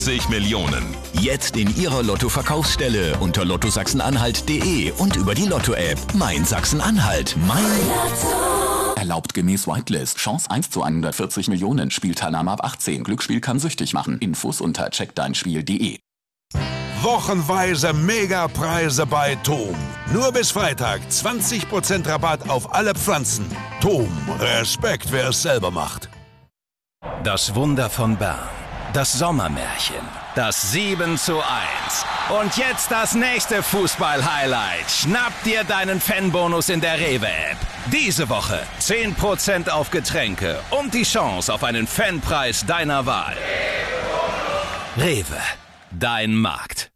60 Millionen. Jetzt in Ihrer Lotto-Verkaufsstelle unter lottosachsen-anhalt.de und über die Lotto-App. Mein Sachsen-Anhalt. Mein Lotto. Erlaubt gemäß Whitelist. Chance 1 zu 140 Millionen. Spielteilnahme ab 18. Glücksspiel kann süchtig machen. Infos unter checkdeinspiel.de. Wochenweise Megapreise bei TOM. Nur bis Freitag 20% Rabatt auf alle Pflanzen. TOM. Respekt, wer es selber macht. Das Wunder von Bern. Das Sommermärchen. Das 7:1. Und jetzt das nächste Fußball-Highlight. Schnapp dir deinen Fanbonus in der Rewe-App. Diese Woche 10% auf Getränke und die Chance auf einen Fanpreis deiner Wahl. Rewe. Dein Markt.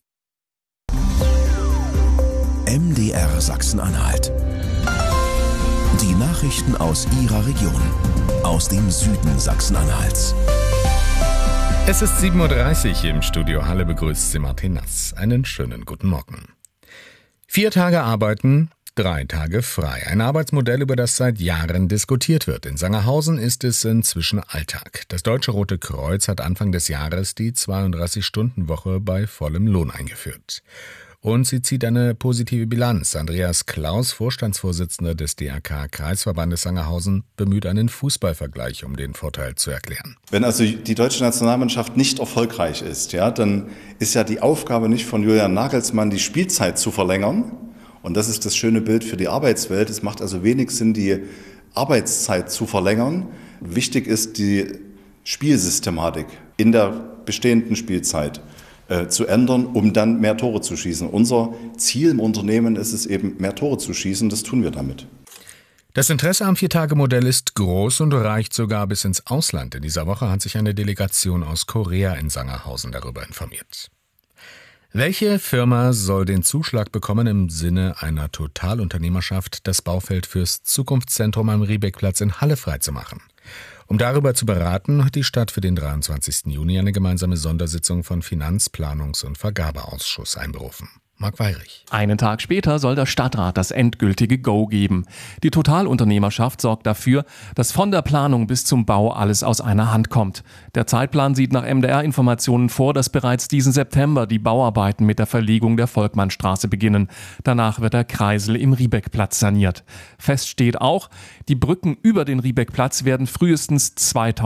MDR Sachsen-Anhalt. Die Nachrichten aus Ihrer Region. Aus dem Süden Sachsen-Anhalts. Es ist 7:30 Uhr im Studio Halle, begrüßt Sie Martin Nass. Einen schönen guten Morgen. 4 Tage arbeiten, 3 Tage frei. Ein Arbeitsmodell, über das seit Jahren diskutiert wird. In Sangerhausen ist es inzwischen Alltag. Das Deutsche Rote Kreuz hat Anfang des Jahres die 32-Stunden-Woche bei vollem Lohn eingeführt. Und sie zieht eine positive Bilanz. Andreas Klaus, Vorstandsvorsitzender des DRK-Kreisverbandes Sangerhausen, bemüht einen Fußballvergleich, um den Vorteil zu erklären. Wenn also die deutsche Nationalmannschaft nicht erfolgreich ist, dann ist ja die Aufgabe nicht von Julian Nagelsmann, die Spielzeit zu verlängern. Und das ist das schöne Bild für die Arbeitswelt. Es macht also wenig Sinn, die Arbeitszeit zu verlängern. Wichtig ist die Spielsystematik in der bestehenden Spielzeit zu ändern, um dann mehr Tore zu schießen. Unser Ziel im Unternehmen ist es eben, mehr Tore zu schießen. Das tun wir damit. Das Interesse am 4-Tage-Modell ist groß und reicht sogar bis ins Ausland. In dieser Woche hat sich eine Delegation aus Korea in Sangerhausen darüber informiert. Welche Firma soll den Zuschlag bekommen, im Sinne einer Totalunternehmerschaft das Baufeld fürs Zukunftszentrum am Riebeckplatz in Halle freizumachen? Um darüber zu beraten, hat die Stadt für den 23. Juni eine gemeinsame Sondersitzung von Finanz-, Planungs- und Vergabeausschuss einberufen. Marc Weyrich. Einen Tag später soll der Stadtrat das endgültige Go geben. Die Totalunternehmerschaft sorgt dafür, dass von der Planung bis zum Bau alles aus einer Hand kommt. Der Zeitplan sieht nach MDR-Informationen vor, dass bereits diesen September die Bauarbeiten mit der Verlegung der Volkmannstraße beginnen. Danach wird der Kreisel im Riebeckplatz saniert. Fest steht auch, die Brücken über den Riebeckplatz werden frühestens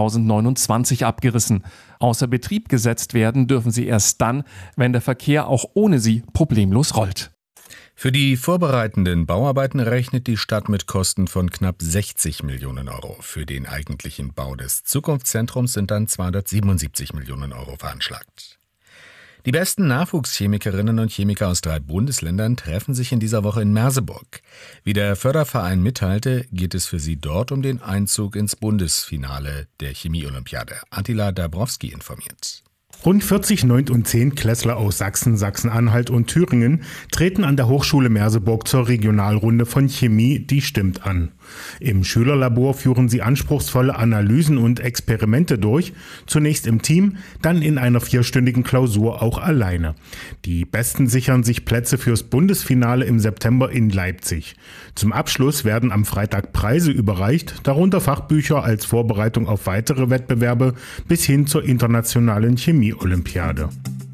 2029 abgerissen. Außer Betrieb gesetzt werden dürfen sie erst dann, wenn der Verkehr auch ohne sie problemlos rollt. Für die vorbereitenden Bauarbeiten rechnet die Stadt mit Kosten von knapp 60 Millionen Euro. Für den eigentlichen Bau des Zukunftszentrums sind dann 277 Millionen Euro veranschlagt. Die besten Nachwuchschemikerinnen und Chemiker aus 3 Bundesländern treffen sich in dieser Woche in Merseburg. Wie der Förderverein mitteilte, geht es für sie dort um den Einzug ins Bundesfinale der Chemie-Olympiade. Attila Dabrowski informiert. Rund 40 9. und 10. Klässler aus Sachsen, Sachsen-Anhalt und Thüringen treten an der Hochschule Merseburg zur Regionalrunde von Chemie, die stimmt an. Im Schülerlabor führen sie anspruchsvolle Analysen und Experimente durch, zunächst im Team, dann in einer 4-stündigen Klausur auch alleine. Die Besten sichern sich Plätze fürs Bundesfinale im September in Leipzig. Zum Abschluss werden am Freitag Preise überreicht, darunter Fachbücher als Vorbereitung auf weitere Wettbewerbe bis hin zur internationalen Chemie-Olympiade.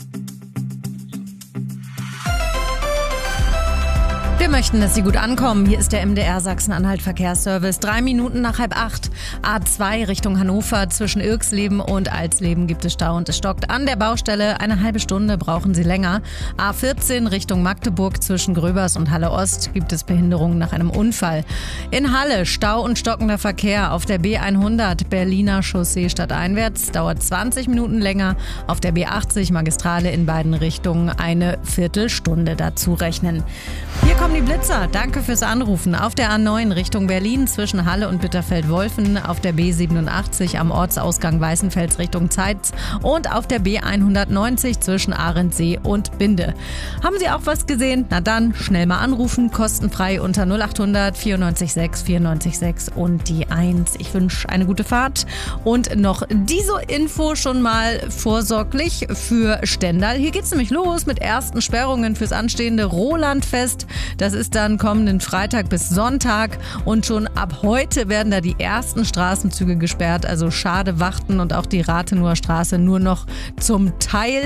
Wir möchten, dass Sie gut ankommen. Hier ist der MDR Sachsen-Anhalt Verkehrsservice. 7:03 7:30. A2 Richtung Hannover. Zwischen Irksleben und Alsleben gibt es Stau und es stockt an der Baustelle. Eine halbe Stunde brauchen Sie länger. A14 Richtung Magdeburg. Zwischen Gröbers und Halle Ost gibt es Behinderungen nach einem Unfall. In Halle Stau und stockender Verkehr. Auf der B100 Berliner Chaussee stadteinwärts dauert 20 Minuten länger. Auf der B80 Magistrale in beiden Richtungen eine Viertelstunde dazu rechnen. Hier kommen die Blitzer. Danke fürs Anrufen. Auf der A9 Richtung Berlin zwischen Halle und Bitterfeld-Wolfen, auf der B87 am Ortsausgang Weißenfels Richtung Zeitz und auf der B190 zwischen Arendsee und Binde. Haben Sie auch was gesehen? Na dann schnell mal anrufen, kostenfrei unter 0800 94 6 94 6 und die 1. Ich wünsche eine gute Fahrt und noch diese Info schon mal vorsorglich für Stendal. Hier geht's nämlich los mit ersten Sperrungen fürs anstehende Rolandfest. Das ist dann kommenden Freitag bis Sonntag und schon ab heute werden da die ersten Straßenzüge gesperrt. Also Schade, Wachten und auch die Rathenuher Straße nur noch zum Teil.